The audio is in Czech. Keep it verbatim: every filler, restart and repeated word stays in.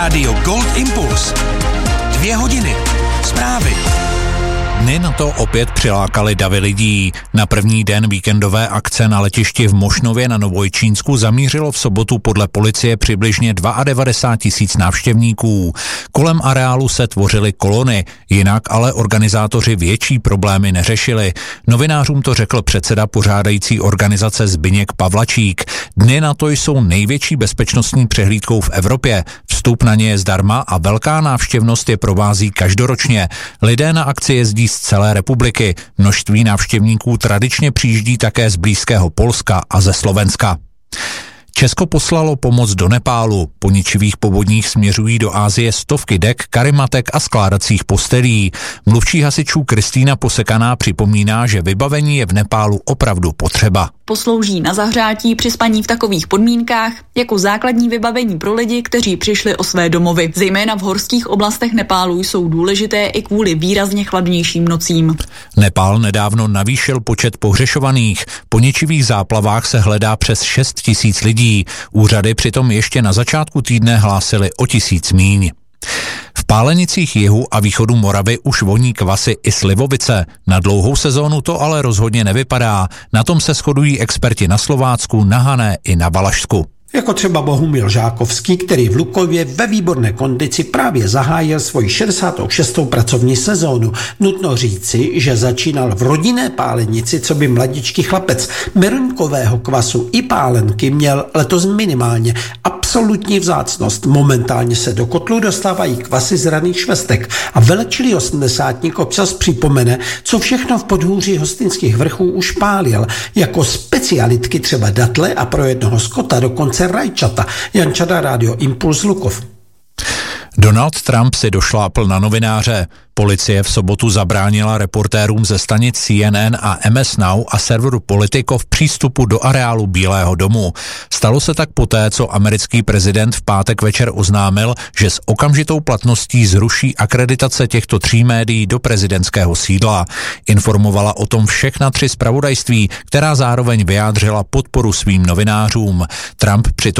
Rádio Gold Impuls. Dvě hodiny. Zprávy. Dny na to opět přilákali davy lidí. Na první den víkendové akce na letišti v Mošnově na Novojčínsku zamířilo v sobotu podle policie přibližně devadesát dva tisíc návštěvníků. Kolem areálu se tvořily kolony, jinak ale organizátoři větší problémy neřešili. Novinářům to řekl předseda pořádající organizace Zbyněk Pavlačík. Dny na to jsou největší bezpečnostní přehlídkou v Evropě. Vstup na ně je zdarma a velká návštěvnost je provází každoročně. Lidé na akci jezdí z celé republiky. Množství návštěvníků tradičně přijíždí také z blízkého Polska a ze Slovenska. Česko poslalo pomoc do Nepálu. Po ničivých povodních směřují do Asie stovky dek, karimatek a skládacích postelí. Mluvčí hasičů Kristýna Posekaná připomíná, že vybavení je v Nepálu opravdu potřeba. Poslouží na zahřátí při spaní v takových podmínkách jako základní vybavení pro lidi, kteří přišli o své domovy. Zejména v horských oblastech Nepálu jsou důležité i kvůli výrazně chladnějším nocím. Nepál nedávno navýšil počet pohřešovaných. Po ničivých záplavách se hledá přes šest tisíc lidí. Úřady přitom ještě na začátku týdne hlásily o tisíc míň. V Pálenicích jihu a východu Moravy už voní kvasy i slivovice. Na dlouhou sezónu to ale rozhodně nevypadá. Na tom se shodují experti na Slovácku, na Hané i na Valašsku. Jako třeba Bohumil Žákovský, který v Lukově ve výborné kondici právě zahájil svoji šedesátou šestou pracovní sezónu. Nutno říci, že začínal v rodinné pálenici, co by mladičký chlapec. Meruňkového kvasu i pálenky měl letos minimálně absolutní vzácnost. Momentálně se do kotlu dostávají kvasy z raných švestek a velečilý osmdesátník občas připomene, co všechno v podhůří Hostinských vrchů už pálil, jako specialitky třeba datle a pro jednoho skota dokonce rajčata. Jan Čada, Rádio Impuls, Lukov. Donald Trump si došlápl na novináře. Policie v sobotu zabránila reportérům ze stanic C N N a M S Now a serveru Politico v přístupu do areálu Bílého domu. Stalo se tak poté, co americký prezident v pátek večer oznámil, že s okamžitou platností zruší akreditace těchto tří médií do prezidentského sídla. Informovala o tom všechna tři zpravodajství, která zároveň vyjádřila podporu svým novinářům. Trump přitom